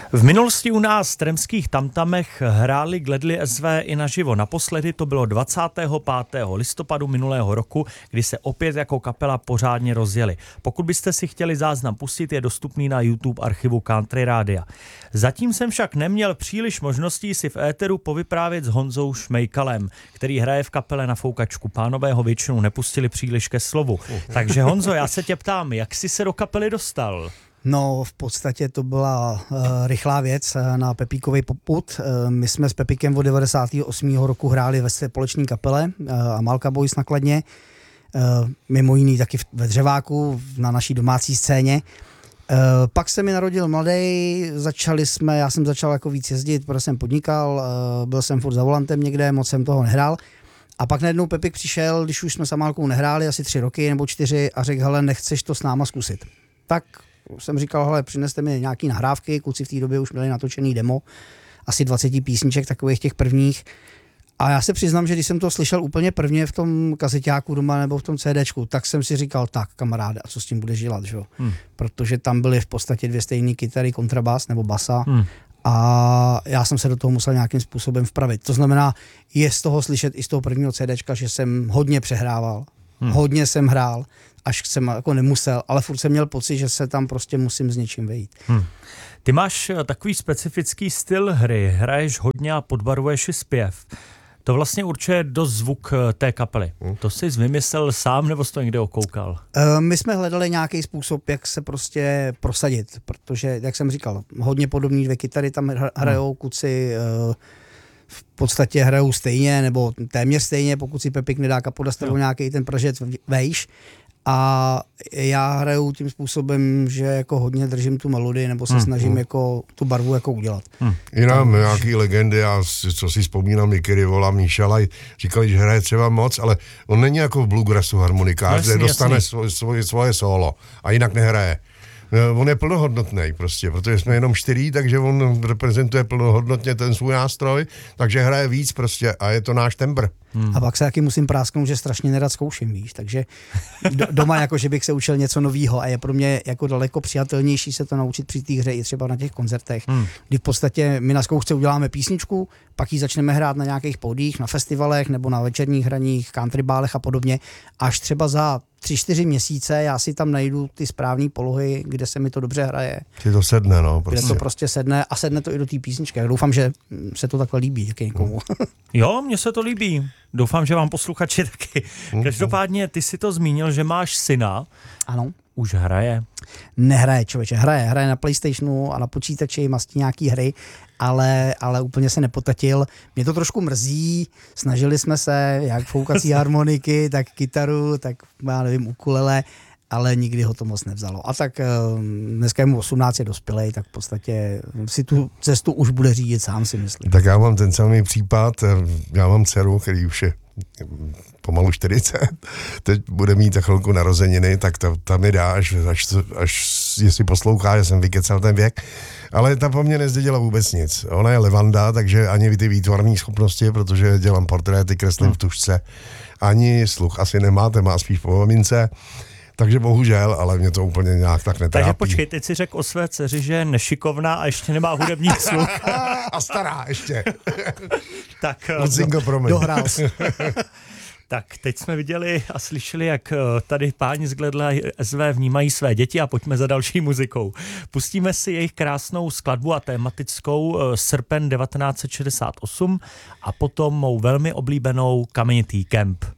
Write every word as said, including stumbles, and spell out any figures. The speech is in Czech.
V minulosti u nás v tremských tamtamech hráli Gledli S V i naživo. Naposledy to bylo dvacátého pátého listopadu minulého roku, kdy se opět jako kapela pořádně rozjeli. Pokud byste si chtěli záznam pustit, je dostupný na YouTube archivu Country Rádia. Zatím jsem však neměl příliš možností si v éteru povyprávět s Honzou Šmejkalem, který hraje v kapele Na foukačku. Pánové ho většinou nepustili příliš ke slovu. Takže Honzo, já se tě ptám, jak jsi se do kapely dostal? No, v podstatě to byla uh, rychlá věc uh, na Pepíkovej popud. Uh, my jsme s Pepíkem od devadesátého osmého roku hráli ve společné kapele uh, Amalka Boys na Kladně, uh, mimo jiný taky ve Dřeváku na naší domácí scéně. Uh, pak se mi narodil mladý, začali jsme, já jsem začal jako víc jezdit, protože jsem podnikal, uh, byl jsem furt za volantem někde, moc jsem toho nehrál. A pak najednou Pepík přišel, když už jsme s Amálkou nehráli asi tři roky nebo čtyři a řekl, hele, nechceš to s náma zkusit. Tak jsem říkal, hele, přineste mi nějaký nahrávky, kluci v té době už měli natočený demo, asi dvacet písniček, takových těch prvních. A já se přiznám, že když jsem to slyšel úplně prvně v tom kazeťáku doma nebo v tom CDčku, tak jsem si říkal, tak kamaráde, a co s tím budeš dělat, že? Hmm. Protože tam byly v podstatě dvě stejné kytary, kontrabas nebo basa. Hmm. A já jsem se do toho musel nějakým způsobem vpravit. To znamená, je z toho slyšet i z toho prvního CDčka, že jsem hodně přehrával, hmm. hodně jsem hrál, až jsem jako nemusel, ale furt jsem měl pocit, že se tam prostě musím s něčím vejít. Hmm. Ty máš takový specifický styl hry, hraješ hodně a podbarvuješ i zpěv. To vlastně určuje dost zvuk té kapely. Hmm. To jsi vymyslel sám, nebo jsi to někde okoukal? Uh, my jsme hledali nějaký způsob, jak se prostě prosadit, protože, jak jsem říkal, hodně podobné dvě kytary tam hrajou, hmm. kluci uh, v podstatě hrajou stejně, nebo téměř stejně, pokud si Pepík nedá kapodaster nebo nějaký ten prožet vejš. A já hraju tím způsobem, že jako hodně držím tu melodii, nebo se hmm, snažím hmm. jako tu barvu jako udělat. Hmm. Jinam nějaký legendy, já co si vzpomínám, Mickey Rivola, Míšalaj, říkali, že hraje třeba moc, ale on není jako v bluegrassu harmonikář, že dostane svoje, svoje, svoje solo a jinak nehraje. On je plnohodnotný prostě, protože jsme jenom čtyři, takže on reprezentuje plnohodnotně ten svůj nástroj, takže hraje víc prostě a je to náš tembr. Hmm. A pak se taky musím prásknout, že strašně nerad zkouším, víš, takže do, doma jako, že bych se učil něco novýho a je pro mě jako daleko přijatelnější se to naučit při té hře i třeba na těch koncertech, hmm. kdy v podstatě my na zkoušce uděláme písničku, pak ji začneme hrát na nějakých pódiích, na festivalech nebo na večerních hraních, countrybálech a podobně, až třeba za tři, čtyři měsíce já si tam najdu ty správné polohy, kde se mi to dobře hraje. Ti to sedne, no. Prostě. Kde to prostě sedne a sedne to i do té písničky. Já doufám, že se to takhle líbí někomu. Jo, mně se to líbí. Doufám, že vám posluchači taky. Každopádně ty si to zmínil, že máš syna. Ano. Už hraje? Nehraje, člověče, hraje. Hraje na PlayStationu a na počítači, mastí nějaký hry, ale, ale úplně se nepotatil. Mě to trošku mrzí, snažili jsme se, jak foukací harmoniky, tak kytaru, tak já nevím, ukulele, ale nikdy ho to moc nevzalo. A tak dneska je mu osmnáct, je dospělej, tak v podstatě si tu cestu už bude řídit sám, si myslím. Tak já mám ten samý případ, já mám dceru, který už je pomalu čtyřicet, teď bude mít za chvilku narozeniny, tak to, tam mi dá, až, až, až jestli poslouchá, že jsem vykecal ten věk, ale ta po mně nezdědila vůbec nic. Ona je levanda, takže ani ty výtvarné schopnosti, protože dělám portréty, kreslím v tušce, ani sluch asi nemáte, má spíš po mamince. Takže bohužel, ale mě to úplně nějak tak netrápí. Takže počkej, teď si řekl o své dceři, že je nešikovná a ještě nemá hudební sluch. A stará ještě. Tak do, dohrál. Tak teď jsme viděli a slyšeli, jak tady páni z Gledla S V vnímají své děti a pojďme za další muzikou. Pustíme si jejich krásnou skladbu a tematickou Srpen devatenáct set šedesát osm a potom mou velmi oblíbenou Kamenitý kemp.